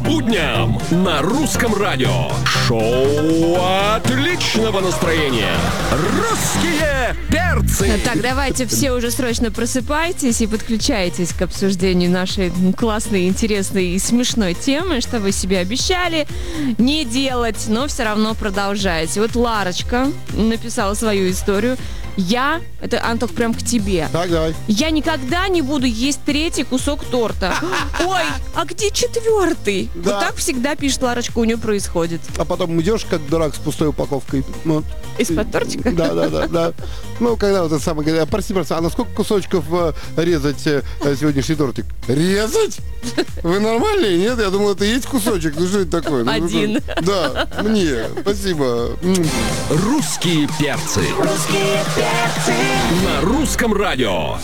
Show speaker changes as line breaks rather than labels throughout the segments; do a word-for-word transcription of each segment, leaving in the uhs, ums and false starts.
будням на русском радио. Шоу отличного настроения. Русские перцы.
Так, давайте все уже срочно просыпайтесь и подключайтесь к обсуждению нашей классной, интересной и смешной темы, что вы себе обещали не делать, но все равно продолжаете. Вот Ларочка написала свою историю. Я, это, Антох, прям к тебе.
Так, давай.
Я никогда не буду есть третий кусок торта. Ой, а где четвертый?
Да.
Вот так всегда, пишет Ларочка, у нее происходит.
А потом идешь, как дурак, с пустой упаковкой. Вот.
Из-под тортика?
Да, да, да, да. Ну, когда вот это самое, говорят, прости, прости, а на сколько кусочков э, резать э, сегодняшний тортик? Резать? Вы нормальные? Нет? Я думал, это есть кусочек. Ну, что это такое? Ну,
Один.
ну, да, мне. Спасибо.
Русские перцы.
Русские перцы.
На русском радио.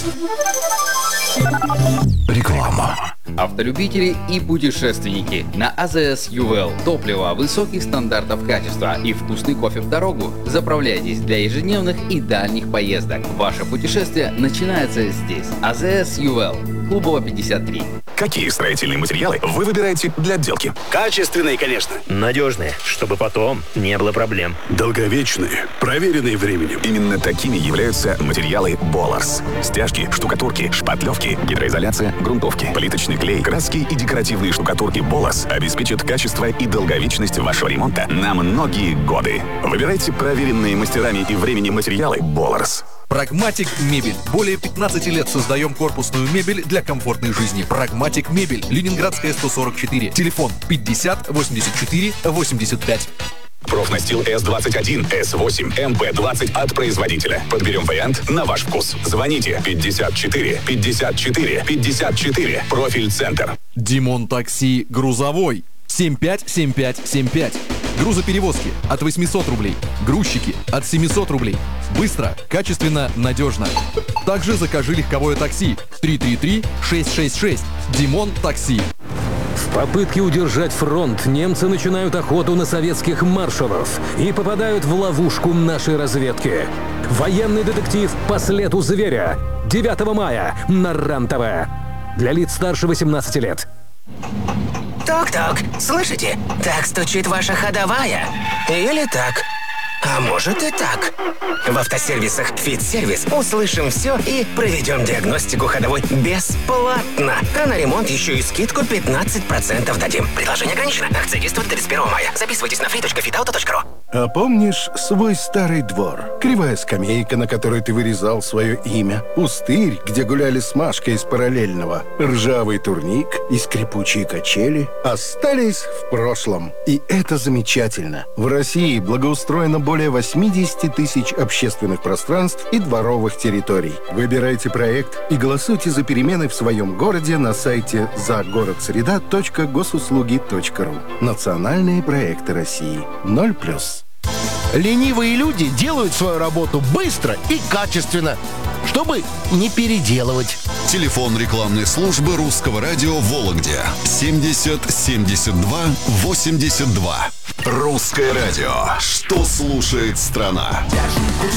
Реклама.
Автолюбители и путешественники. На АЗС ЮВЕЛ топливо высоких стандартов качества и вкусный кофе в дорогу. Заправляйтесь для ежедневных и дальних поездок. Ваше путешествие начинается здесь. АЗС ЮВЕЛ. Клубова пятьдесят три.
Какие строительные материалы вы выбираете для отделки?
Качественные, конечно. Надежные, чтобы потом не было проблем.
Долговечные, проверенные временем.
Именно такими являются материалы Боларс. Стяжки, штукатурки, шпатлевки, гидроизоляция, грунтовки, плиточный клей, краски и декоративные штукатурки Боларс обеспечат качество и долговечность вашего ремонта на многие годы. Выбирайте проверенные мастерами и временем материалы Боларс.
Прагматик Мебель. Более пятнадцати лет создаем корпусную мебель для комфортной жизни. Прагматик Мебель. Ленинградская, сто сорок четыре. Телефон пятьдесят восемьдесят четыре восемьдесят пять.
Профнастил эс двадцать один, эс восемь, эм пэ двадцать от производителя. Подберем вариант на ваш вкус. Звоните пятьдесят четыре пятьдесят четыре пятьдесят четыре. Профиль Центр.
Димон Такси Грузовой. семь пять семь пять семь пять. Грузоперевозки от восемьсот рублей. Грузчики от семьсот рублей. Быстро, качественно, надежно. Также закажи легковое такси три три три шесть шесть шесть. Димон Такси.
В попытке удержать фронт немцы начинают охоту на советских маршалов и попадают в ловушку нашей разведки. Военный детектив «По следу зверя». девятого мая на РЕН-ТВ. Для лиц старше восемнадцати лет.
Ток-ток, слышите? Так стучит ваша ходовая. Или так. А может и так. В автосервисах «Фит-сервис» услышим все и проведем диагностику ходовой бесплатно. А на ремонт еще и скидку пятнадцать процентов дадим. Предложение ограничено. Акция действует до тридцать первого мая. Записывайтесь на free точка фитауто точка ру.
А помнишь свой старый двор? Кривая скамейка, на которой ты вырезал свое имя. Пустырь, где гуляли с Машкой из параллельного. Ржавый турник и скрипучие качели остались в прошлом. И это замечательно. В России благоустроено более восемьдесят тысяч общественных пространств и дворовых территорий. Выбирайте проект и голосуйте за перемены в своем городе на сайте загородсреда точка госуслуги точка ру. Национальные проекты России. ноль плюс.
Ленивые люди делают свою работу быстро и качественно, чтобы не переделывать.
Телефон рекламной службы русского радио в Вологде семьдесят семьдесят два восемьдесят два. Русское радио. Что слушает страна?
Держим курс